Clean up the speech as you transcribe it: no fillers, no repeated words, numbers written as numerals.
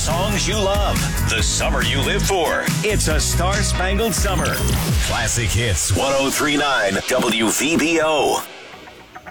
songs you love, the summer you live for. It's a star-spangled summer. Classic Hits 103.9 WVBO.